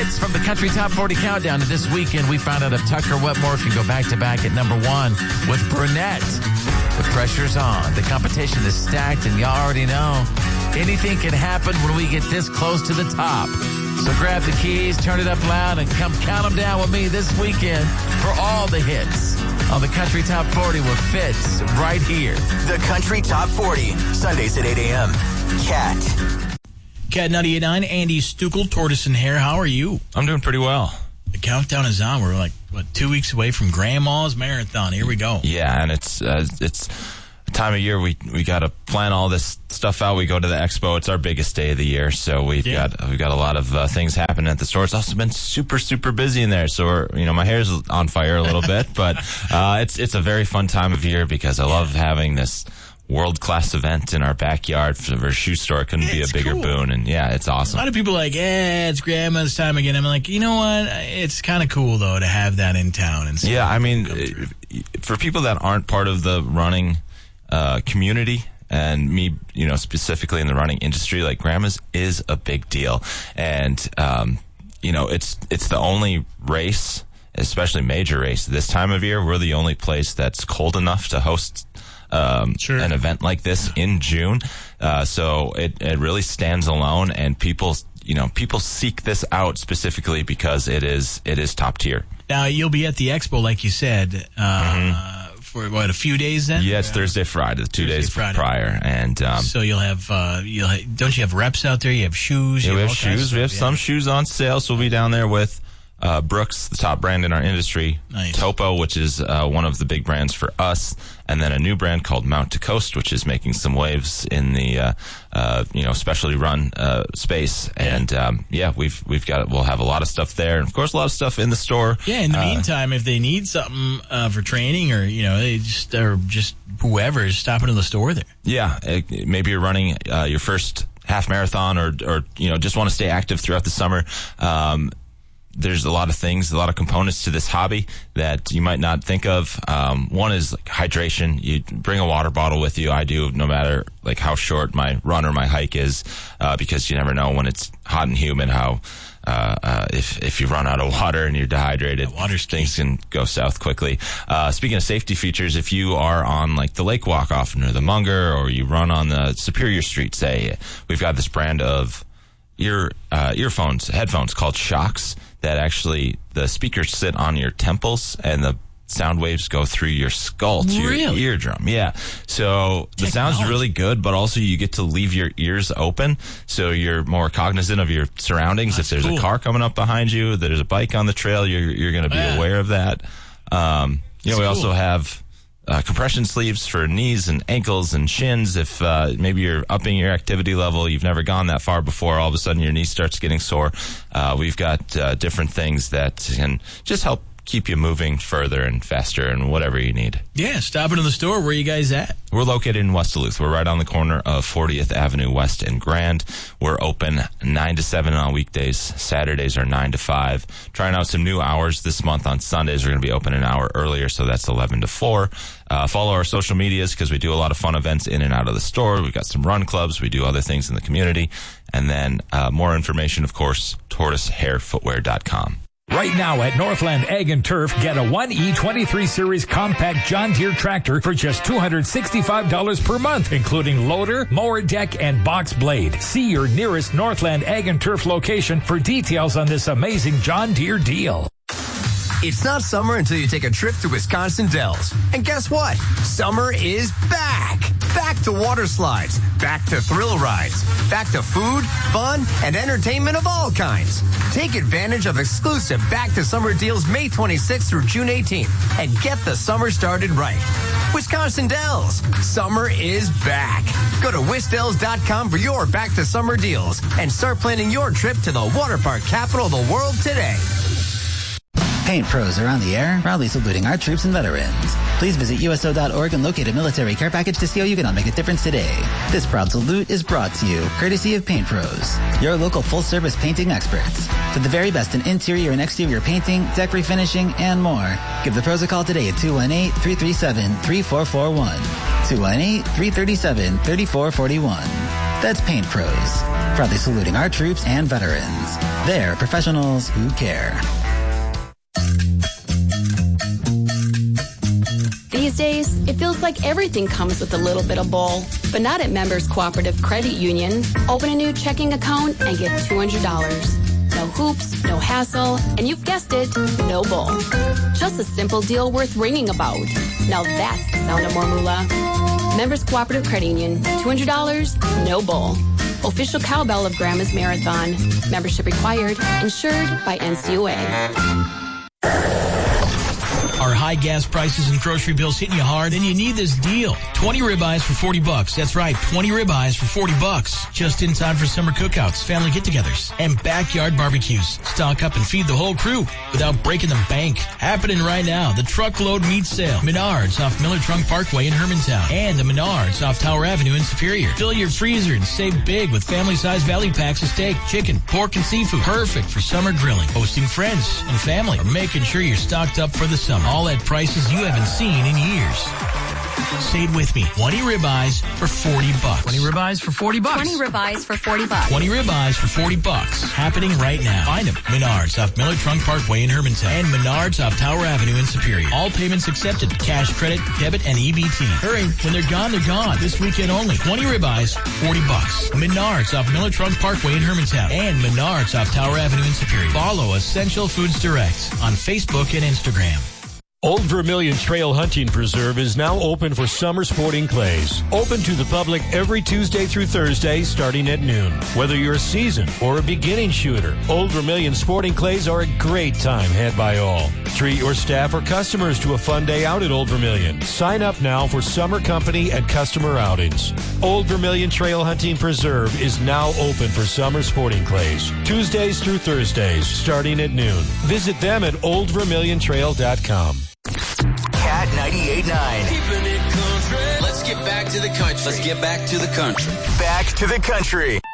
hits from the Country Top 40 Countdown. And this weekend, we found out if Tucker Wetmore can go back-to-back at number 1 with Brunette. The pressure's on. The competition is stacked, and you already know anything can happen when we get this close to the top. So grab the keys, turn it up loud, and come count them down with me this weekend for all the hits on the Country Top 40 with Fitz right here. The Country Top 40, Sundays at 8 a.m. Cat 98.9, Andy Stukel, Tortoise and Hare. How are you? I'm doing pretty well. The countdown is on. We're 2 weeks away from Grandma's Marathon. Here we go. Yeah, and it's a time of year we got to plan all this stuff out. We go to the expo. It's our biggest day of the year, so we've got a lot of things happening at the store. It's also been super busy in there. So my hair's on fire a little bit, but it's a very fun time of year because I love having this world-class event in our backyard for a shoe store. It couldn't be a bigger boon, and it's awesome. A lot of people are like, it's Grandma's time again. I'm like, you know what? It's kind of cool, though, to have that in town. And yeah, I mean, for people that aren't part of the running community, and me, specifically in the running industry, like Grandma's is a big deal. And, it's the only race, especially major race, this time of year. We're the only place that's cold enough to host an event like this in June. So it really stands alone, and people seek this out specifically because it is top tier. Now, you'll be at the expo, like you said, for a few days then? Yeah, it's Thursday, Friday, 2 days prior. And so you'll have, don't you have reps out there? You have shoes? Yeah, we have shoes. We have some shoes on sale, so we'll be down there with Brooks, the top brand in our industry, nice. Topo, which is one of the big brands for us, and then a new brand called Mount to Coast, which is making some waves in the specialty run space. And we'll have a lot of stuff there, and of course a lot of stuff in the store. Yeah, in the meantime, if they need something for training, or they just whoever is stopping in the store there. Yeah, maybe you're running your first half marathon, or just want to stay active throughout the summer. There's a lot of things, a lot of components to this hobby that you might not think of. One is hydration. You bring a water bottle with you. I do, no matter how short my run or my hike is, because you never know when it's hot and humid how if you run out of water and you're dehydrated, things can go south quickly. Speaking of safety features, if you are on the Lake Walk often, or the Munger, or you run on the Superior Street, say, we've got this brand of headphones called Shocks, that actually the speakers sit on your temples and the sound waves go through your skull to your eardrum. Yeah. So the sound's really good, but also you get to leave your ears open, so you're more cognizant of your surroundings. If there's a car coming up behind you, there's a bike on the trail, you're going to be aware of that. We also have compression sleeves for knees and ankles and shins. If maybe you're upping your activity level, you've never gone that far before, all of a sudden your knee starts getting sore, we've got different things that can just help keep you moving further and faster and whatever you need. Yeah, stop into the store. Where are you guys at? We're located in West Duluth. We're right on the corner of 40th Avenue West and Grand. We're open 9 to 7 on weekdays. Saturdays are 9 to 5. Trying out some new hours this month. On Sundays, we're going to be open an hour earlier, so that's 11 to 4. Follow our social medias, because we do a lot of fun events in and out of the store. We've got some run clubs. We do other things in the community. And then more information, of course, tortoisehairfootwear.com. Right now at Northland Ag and Turf, get a 1E23 Series compact John Deere tractor for just $265 per month, including loader, mower deck, and box blade. See your nearest Northland Ag and Turf location for details on this amazing John Deere deal. It's not summer until you take a trip to Wisconsin Dells. And guess what? Summer is back. Back to water slides, back to thrill rides, back to food, fun, and entertainment of all kinds. Take advantage of exclusive Back to Summer deals May 26th through June 18th and get the summer started right. Wisconsin Dells, summer is back. Go to wisdells.com for your Back to Summer deals and start planning your trip to the water park capital of the world today. Paint Pros are on the air, proudly saluting our troops and veterans. Please visit USO.org and locate a military care package to see how you can make a difference today. This proud salute is brought to you, courtesy of Paint Pros, your local full-service painting experts. For the very best in interior and exterior painting, deck refinishing, and more, give the pros a call today at 218-337-3441. 218-337-3441. That's Paint Pros, proudly saluting our troops and veterans. They're professionals who care. These days, it feels like everything comes with a little bit of bull. But not at Members Cooperative Credit Union. Open a new checking account and get $200. No hoops, no hassle, and you've guessed it, no bull. Just a simple deal worth ringing about. Now that's the sound of more moolah. Members Cooperative Credit Union. $200, no bull. Official cowbell of Grandma's Marathon. Membership required. Insured by NCUA. Are high gas prices and grocery bills hitting you hard? Then you need this deal. 20 ribeyes for $40. That's right, 20 ribeyes for $40. Just in time for summer cookouts, family get-togethers, and backyard barbecues. Stock up and feed the whole crew without breaking the bank. Happening right now, the truckload meat sale. Menards off Miller Trunk Parkway in Hermantown, and the Menards off Tower Avenue in Superior. Fill your freezer and save big with family-sized value packs of steak, chicken, pork, and seafood. Perfect for summer grilling, hosting friends and family, or making sure you're stocked up for the summer. All at prices you haven't seen in years. Say it with me. 20 ribeyes for $40. 20 ribeyes for $40. 20 ribeyes for $40. 20 ribeyes for $40. Happening right now. Find them. Menards off Miller Trunk Parkway in Hermantown, and Menards off Tower Avenue in Superior. All payments accepted. Cash, credit, debit, and EBT. Hurry. When they're gone, they're gone. This weekend only. 20 ribeyes, $40. Menards off Miller Trunk Parkway in Hermantown, and Menards off Tower Avenue in Superior. Follow Essential Foods Direct on Facebook and Instagram. Old Vermilion Trail Hunting Preserve is now open for summer sporting clays. Open to the public every Tuesday through Thursday starting at noon. Whether you're a seasoned or a beginning shooter, Old Vermilion sporting clays are a great time had by all. Treat your staff or customers to a fun day out at Old Vermilion. Sign up now for summer company and customer outings. Old Vermilion Trail Hunting Preserve is now open for summer sporting clays. Tuesdays through Thursdays starting at noon. Visit them at oldvermiliontrail.com. Cat 98.9. Keeping it country. Let's get back to the country. Back to the country.